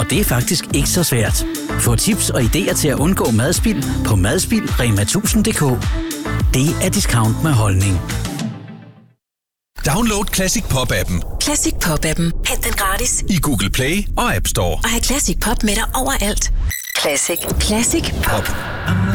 Og det er faktisk ikke så svært. Få tips og idéer til at undgå madspild på madspildrema1000.dk. Det er discount med holdning. Download Classic Pop-appen. Classic Pop-appen. Hent den gratis I Google Play og App Store. og have Classic Pop med dig overalt. Classic Pop.